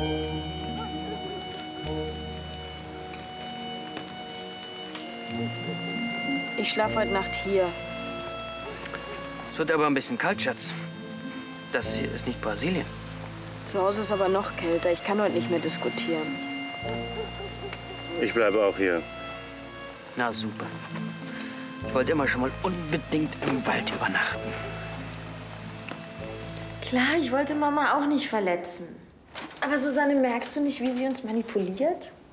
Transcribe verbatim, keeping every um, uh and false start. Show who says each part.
Speaker 1: Ich schlafe heute Nacht hier.
Speaker 2: Es wird aber ein bisschen kalt, Schatz. Das hier ist nicht Brasilien.
Speaker 1: Zu Hause ist aber noch kälter. Ich kann heute nicht mehr diskutieren.
Speaker 3: Ich bleibe auch hier.
Speaker 2: Na super. Ich wollte immer schon mal unbedingt im Wald übernachten.
Speaker 4: Klar, ich wollte Mama auch nicht verletzen. Aber Susanne, merkst du nicht, wie sie uns manipuliert?